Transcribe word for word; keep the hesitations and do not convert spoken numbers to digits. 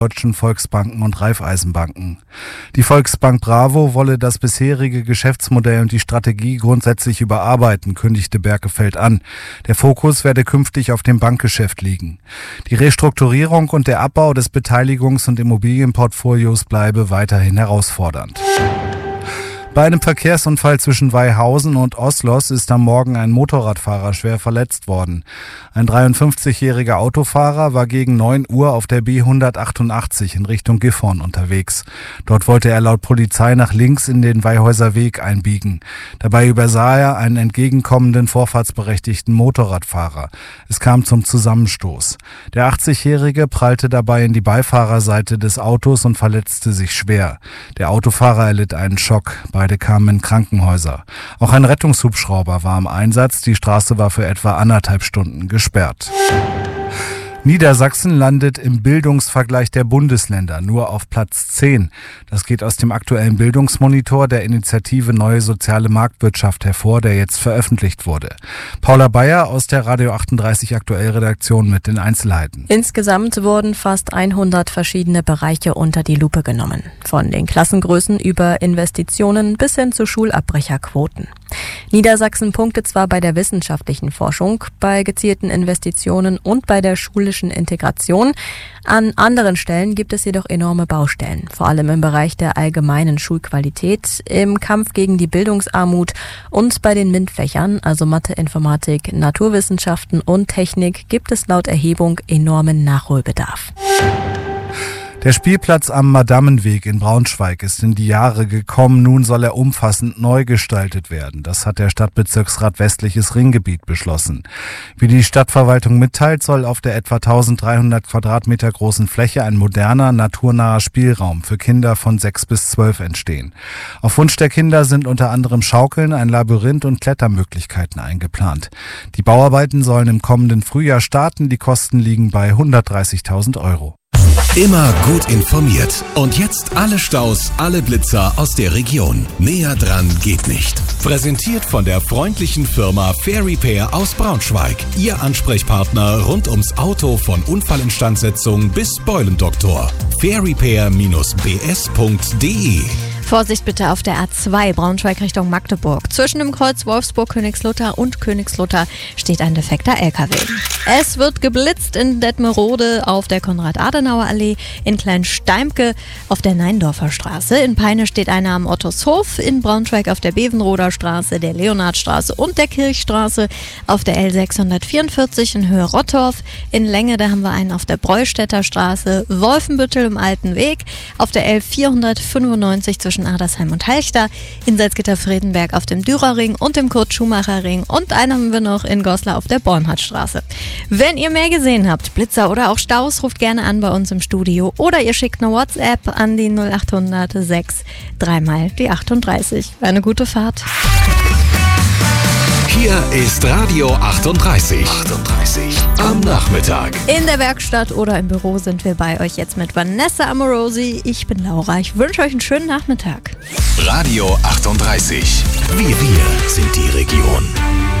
deutschen Volksbanken und Raiffeisenbanken. Die Volksbank Bravo wolle das bisherige Geschäftsmodell und die Strategie grundsätzlich überarbeiten, kündigte Berkefeld an. Der Fokus werde künftig auf dem Bankgeschäft liegen. Die Restrukturierung und der Abbau des Beteiligungs- und Immobilienportfolios bleibe weiterhin herausfordernd. Bei einem Verkehrsunfall zwischen Weihausen und Oslos ist am Morgen ein Motorradfahrer schwer verletzt worden. Ein dreiundfünfzigjähriger Autofahrer war gegen neun Uhr auf der B hundertachtundachtzig in Richtung Gifhorn unterwegs. Dort wollte er laut Polizei nach links in den Weihäuser Weg einbiegen. Dabei übersah er einen entgegenkommenden vorfahrtsberechtigten Motorradfahrer. Es kam zum Zusammenstoß. Der achtzigjährige prallte dabei in die Beifahrerseite des Autos und verletzte sich schwer. Der Autofahrer erlitt einen Schock. Beide kamen in Krankenhäuser. Auch ein Rettungshubschrauber war im Einsatz. Die Straße war für etwa anderthalb Stunden gesperrt. Niedersachsen landet im Bildungsvergleich der Bundesländer nur auf Platz zehn. Das geht aus dem aktuellen Bildungsmonitor der Initiative Neue Soziale Marktwirtschaft hervor, der jetzt veröffentlicht wurde. Paula Bayer aus der Radio achtunddreißig Aktuell Redaktion mit den Einzelheiten. Insgesamt wurden fast hundert verschiedene Bereiche unter die Lupe genommen. Von den Klassengrößen über Investitionen bis hin zu Schulabbrecherquoten. Niedersachsen punktet zwar bei der wissenschaftlichen Forschung, bei gezielten Investitionen und bei der schulischen Integration. An anderen Stellen gibt es jedoch enorme Baustellen, vor allem im Bereich der allgemeinen Schulqualität, im Kampf gegen die Bildungsarmut und bei den MINT-Fächern, also Mathe, Informatik, Naturwissenschaften und Technik, gibt es laut Erhebung enormen Nachholbedarf. Der Spielplatz am Madammenweg in Braunschweig ist in die Jahre gekommen. Nun soll er umfassend neu gestaltet werden. Das hat der Stadtbezirksrat Westliches Ringgebiet beschlossen. Wie die Stadtverwaltung mitteilt, soll auf der etwa dreizehnhundert Quadratmeter großen Fläche ein moderner, naturnaher Spielraum für Kinder von sechs bis zwölf entstehen. Auf Wunsch der Kinder sind unter anderem Schaukeln, ein Labyrinth und Klettermöglichkeiten eingeplant. Die Bauarbeiten sollen im kommenden Frühjahr starten. Die Kosten liegen bei hundertdreißigtausend Euro. Immer gut informiert. Und jetzt alle Staus, alle Blitzer aus der Region. Näher dran geht nicht. Präsentiert von der freundlichen Firma Fair Repair aus Braunschweig. Ihr Ansprechpartner rund ums Auto von Unfallinstandsetzung bis Beulendoktor. fair repair Bindestrich b s punkt d e. Vorsicht bitte auf der A zwei Braunschweig Richtung Magdeburg. Zwischen dem Kreuz Wolfsburg-Königslutter und Königslutter steht ein defekter L K W. Es wird geblitzt in Detmerode auf der Konrad-Adenauer-Allee, in Kleinsteimke auf der Neindorfer Straße. In Peine steht einer am Ottoshof, in Braunschweig auf der Bevenroder Straße, der Leonhardstraße und der Kirchstraße, auf der L sechshundertvierundvierzig in Höhe Rottorf. In Länge, da haben wir einen auf der Breustädter Straße, Wolfenbüttel im Alten Weg, auf der L vierhundertfünfundneunzig zwischen Adersheim und Halchter, in Salzgitter-Friedenberg auf dem Dürerring und dem Kurt-Schumacher-Ring und einen haben wir noch in Goslar auf der Bornhardtstraße. Wenn ihr mehr gesehen habt, Blitzer oder auch Staus, ruft gerne an bei uns im Studio oder ihr schickt eine WhatsApp an die null achthundert sechs dreimal die achtunddreißig. Eine gute Fahrt. Hier ist Radio achtunddreißig. achtunddreißig am Nachmittag. In der Werkstatt oder im Büro sind wir bei euch jetzt mit Vanessa Amorosi. Ich bin Laura. Ich wünsche euch einen schönen Nachmittag. Radio achtunddreißig. Wir, wir sind die Region.